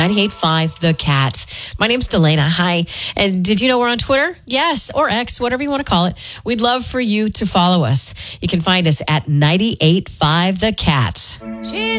98.5 The Cat. My name's Delana. Hi. And did you know we're on Twitter? Yes, or X, whatever you want to call it. We'd love for you to follow us. You can find us at 98.5 The Cat.